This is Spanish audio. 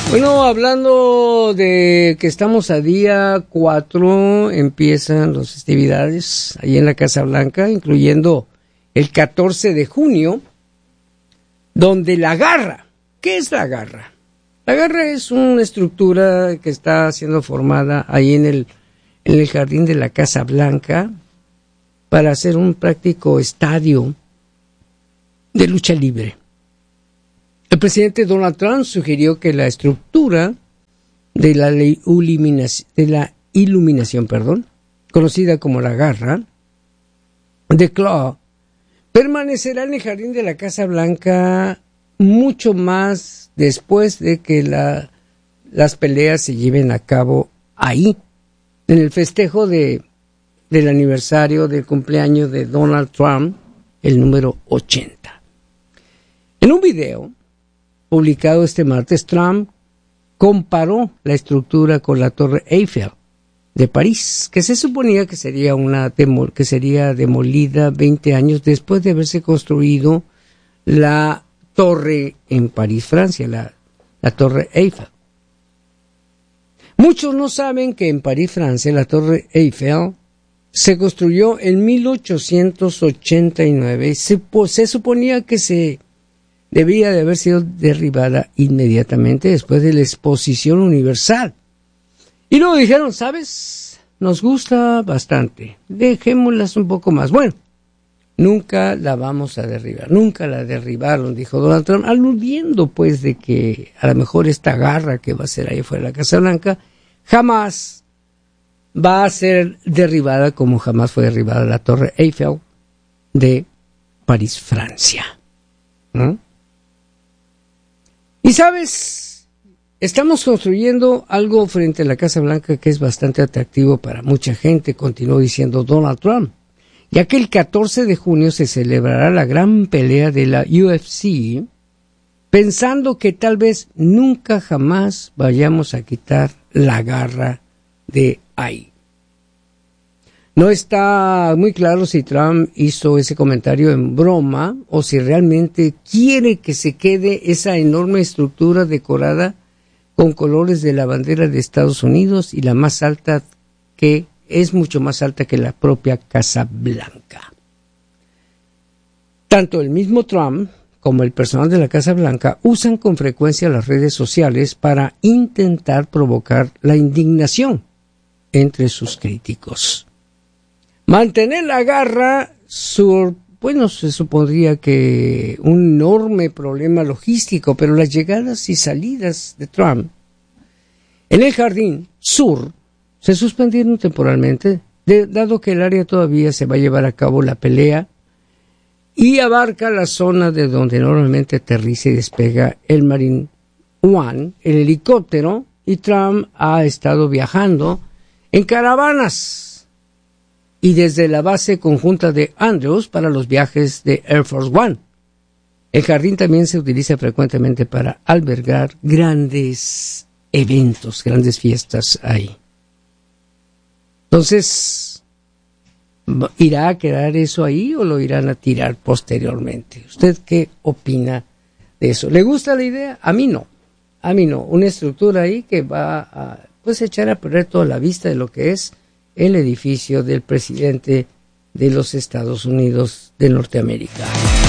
Bueno, hablando de que estamos a día 4, empiezan las festividades ahí en la Casa Blanca, incluyendo el 14 de junio, donde la garra, ¿qué es la garra? La garra es una estructura que está siendo formada ahí en el jardín de la Casa Blanca para hacer un práctico estadio de lucha libre. El presidente Donald Trump sugirió que la estructura de la iluminación, conocida como la garra, The Claw, permanecerá en el jardín de la Casa Blanca mucho más después de que las peleas se lleven a cabo ahí, en el festejo del aniversario del cumpleaños de Donald Trump, el número 80. En un video publicado este martes, Trump comparó la estructura con la Torre Eiffel de París, que se suponía que sería demolida 20 años después de haberse construido la torre en París, Francia, la Torre Eiffel. Muchos no saben que en París, Francia, la Torre Eiffel se construyó en 1889 y se suponía que debía de haber sido derribada inmediatamente después de la Exposición Universal. Y luego dijeron, ¿sabes? Nos gusta bastante, dejémoslas un poco más. Bueno, nunca la vamos a derribar, nunca la derribaron, dijo Donald Trump, aludiendo pues de que a lo mejor esta garra que va a ser ahí fuera de la Casa Blanca jamás va a ser derribada como jamás fue derribada la Torre Eiffel de París, Francia. ¿No? Y sabes, estamos construyendo algo frente a la Casa Blanca que es bastante atractivo para mucha gente, continuó diciendo Donald Trump, ya que el 14 de junio se celebrará la gran pelea de la UFC, pensando que tal vez nunca jamás vayamos a quitar la garra de ahí. No está muy claro si Trump hizo ese comentario en broma o si realmente quiere que se quede esa enorme estructura decorada con colores de la bandera de Estados Unidos y la más alta, que es mucho más alta que la propia Casa Blanca. Tanto el mismo Trump como el personal de la Casa Blanca usan con frecuencia las redes sociales para intentar provocar la indignación entre sus críticos. Mantener la garra, se supondría que un enorme problema logístico, pero las llegadas y salidas de Trump en el jardín sur se suspendieron temporalmente, dado que el área todavía se va a llevar a cabo la pelea y abarca la zona de donde normalmente aterriza y despega el Marine One, el helicóptero, y Trump ha estado viajando en caravanas y desde la base conjunta de Andrews para los viajes de Air Force One. El jardín también se utiliza frecuentemente para albergar grandes eventos, grandes fiestas ahí. Entonces, ¿irá a quedar eso ahí o lo irán a tirar posteriormente? ¿Usted qué opina de eso? ¿Le gusta la idea? A mí no. Una estructura ahí que va a echar a perder toda la vista de lo que es el edificio del presidente de los Estados Unidos de Norteamérica.